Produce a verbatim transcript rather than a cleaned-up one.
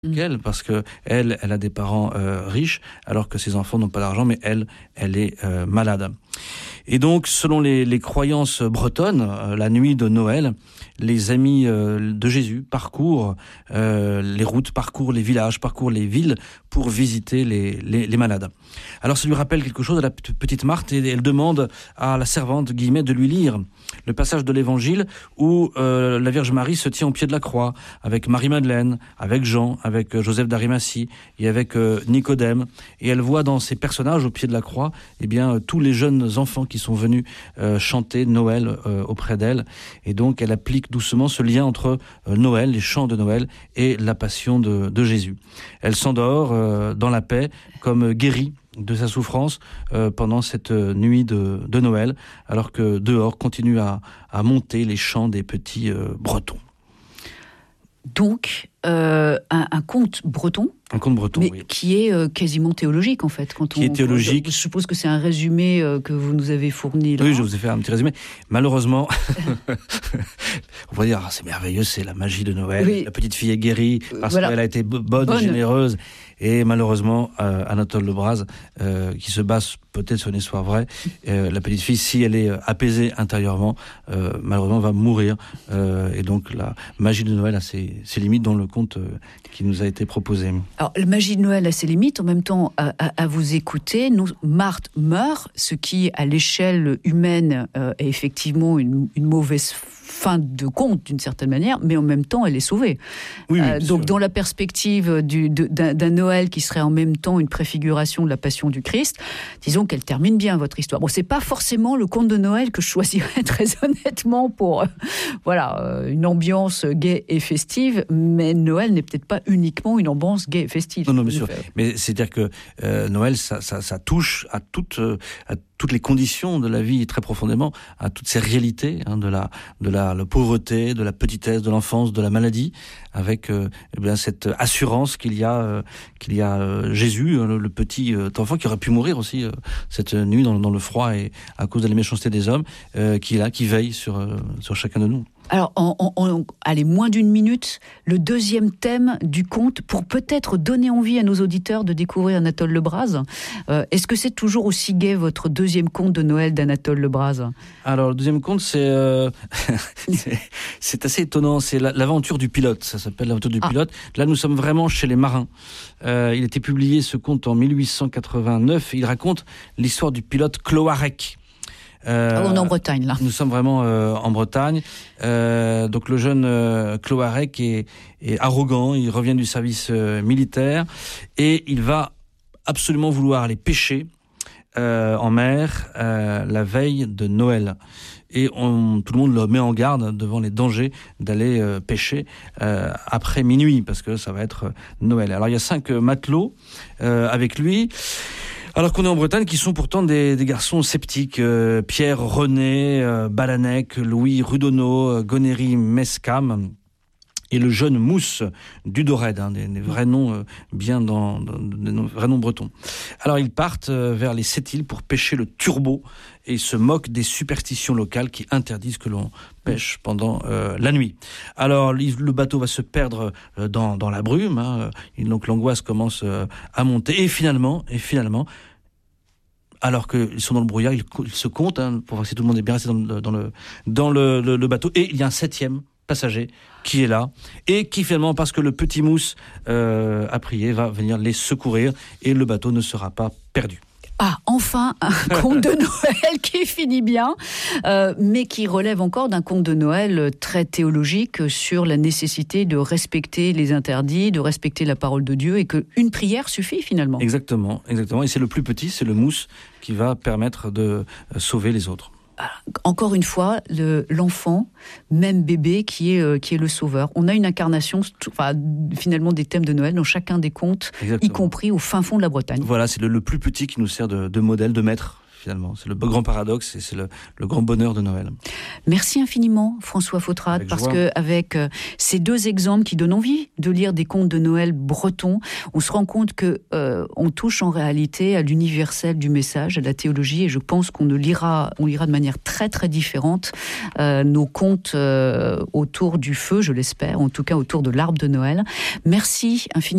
qu'elle, parce que elle, elle a des parents euh, riches, alors que ses enfants n'ont pas d'argent, mais elle, elle est euh, malade. Et donc, selon les, les croyances bretonnes, euh, la nuit de Noël, les amis euh, de Jésus parcourent euh, les routes, parcourent les villages, parcourent les villes pour visiter les, les, les malades. Alors, ça lui rappelle quelque chose à la petite Marthe, et elle demande à la servante, guillemets, de lui lire le passage de l'Évangile où euh, la Vierge Marie se tient au pied de la croix, avec Marie-Madeleine, avec Jean, avec euh, Joseph d'Arimathie et avec euh, Nicodème. Et elle voit dans ces personnages au pied de la croix, eh bien, euh, tous les jeunes enfants qui sont venus euh, chanter Noël euh, auprès d'elle. Et donc, elle applique doucement ce lien entre euh, Noël, les chants de Noël, et la passion de, de Jésus. Elle s'endort euh, dans la paix, comme guérie de sa souffrance euh, pendant cette nuit de, de Noël, alors que dehors continuent à, à monter les chants des petits euh, Bretons. Donc, euh, un, un conte breton, un conte breton, mais oui. qui est euh, quasiment théologique en fait. Quand qui on, est théologique. Je, je suppose que c'est un résumé euh, que vous nous avez fourni là. Oui, je vous ai fait un petit résumé. Malheureusement, on va dire, ah, c'est merveilleux, c'est la magie de Noël. Oui. La petite fille est guérie parce voilà. qu'elle a été bonne, bonne. et généreuse. Et malheureusement, euh, Anatole Lebras, euh, qui se base peut-être sur une histoire vraie, euh, la petite fille, si elle est apaisée intérieurement, euh, malheureusement va mourir. Euh, et donc la magie de Noël a ses, ses limites dans le conte euh, qui nous a été proposé. Alors la magie de Noël a ses limites. En même temps, à, à, à vous écouter, nous, Marthe meurt, ce qui à l'échelle humaine euh, est effectivement une, une mauvaise fin de conte d'une certaine manière, mais en même temps elle est sauvée. Oui, oui, euh, donc sûr. Dans la perspective du, de, d'un, d'un Noël qui serait en même temps une préfiguration de la passion du Christ, disons qu'elle termine bien votre histoire. Bon, c'est pas forcément le conte de Noël que je choisirais très honnêtement pour euh, voilà euh, une ambiance gaie et festive, mais Noël n'est peut-être pas uniquement une ambiance gaie et festive. Non, non, bien sûr. Mais c'est-à-dire que euh, Noël, ça, ça, ça touche à toute euh, à toutes les conditions de la vie très profondément, à toutes ces réalités hein, de la de la, la pauvreté, de la petitesse, de l'enfance, de la maladie, avec euh, eh bien cette assurance qu'il y a euh, qu'il y a euh, Jésus, le, le petit euh, enfant qui aurait pu mourir aussi euh, cette nuit dans, dans le froid et à cause de la méchanceté des hommes, euh, qui est là, qui veille sur euh, sur chacun de nous. Alors, en, en, en, allez, moins d'une minute, le deuxième thème du conte, pour peut-être donner envie à nos auditeurs de découvrir Anatole Lebras. Euh, est-ce que c'est toujours aussi gai, votre deuxième conte de Noël d'Anatole Lebras ? Alors, le deuxième conte, c'est, euh, c'est, c'est assez étonnant. C'est la, l'aventure du pilote. Ça s'appelle l'aventure du ah. pilote. Là, nous sommes vraiment chez les marins. Euh, il a été publié, ce conte, en mille huit cent quatre-vingt-neuf. Il raconte l'histoire du pilote Cloarec. Euh, ah, on est en Bretagne, là. Nous sommes vraiment euh, en Bretagne. Euh, donc le jeune euh, Cloarec est, est arrogant, il revient du service euh, militaire et il va absolument vouloir aller pêcher euh, en mer euh, la veille de Noël. Et on, tout le monde le met en garde devant les dangers d'aller euh, pêcher euh, après minuit, parce que ça va être Noël. Alors il y a cinq matelots euh, avec lui. Alors qu'on est en Bretagne, qui sont pourtant des, des garçons sceptiques. Euh, Pierre René, euh, Balanec, Louis Rudonneau, euh, Gonéry Mescam et le jeune Mousse Dudored, hein, des, des vrais noms euh, bien dans, dans des noms, vrais noms bretons. Alors ils partent euh, vers les sept îles pour pêcher le turbo et ils se moquent des superstitions locales qui interdisent que l'on pêche pendant euh, la nuit. Alors le bateau va se perdre euh, dans, dans la brume, hein, et donc l'angoisse commence euh, à monter et finalement, et finalement, alors qu'ils sont dans le brouillard, ils, ils se comptent hein, pour voir si tout le monde est bien resté dans le, dans le, dans le, le, le bateau et il y a un septième passager qui est là et qui finalement, parce que le petit Mousse euh, a prié, va venir les secourir et le bateau ne sera pas perdu. Ah, enfin, un conte de Noël qui finit bien, euh, mais qui relève encore d'un conte de Noël très théologique sur la nécessité de respecter les interdits, de respecter la parole de Dieu, et qu'une prière suffit finalement. Exactement, exactement. Et c'est le plus petit, c'est le Mousse, qui va permettre de sauver les autres. Encore une fois, le, l'enfant, même bébé, qui est, euh, qui est le sauveur. On a une incarnation, enfin, finalement, des thèmes de Noël dans chacun des contes, exactement. Y compris au fin fond de la Bretagne. Voilà, c'est le, le plus petit qui nous sert de, de modèle, de maître, finalement. C'est le grand paradoxe et c'est le, le grand bonheur de Noël. Merci infiniment, François Fautrade, parce qu'avec euh, ces deux exemples qui donnent envie de lire des contes de Noël bretons, on se rend compte que euh, on touche en réalité à l'universel du message, à la théologie, et je pense qu'on ne lira, on lira de manière très très différente euh, nos contes euh, autour du feu, je l'espère, en tout cas autour de l'arbre de Noël. Merci infiniment.